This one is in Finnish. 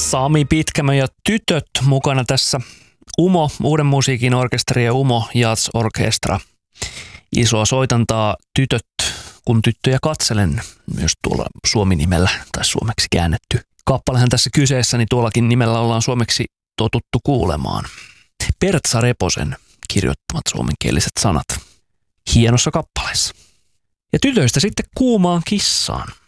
Sami Pitkämö ja tytöt mukana tässä UMO, Uuden musiikin orkesteri ja UMO Jazz Orkestra. Isoa soitantaa Tytöt, kun tyttöjä katselen, myös tuolla Suomi-nimellä tai suomeksi käännetty. Kappalehan tässä kyseessä, niin tuollakin nimellä ollaan suomeksi totuttu kuulemaan. Pertsa Reposen kirjoittamat suomenkieliset sanat hienossa kappaleessa. Ja tytöistä sitten Kuumaan kissaan.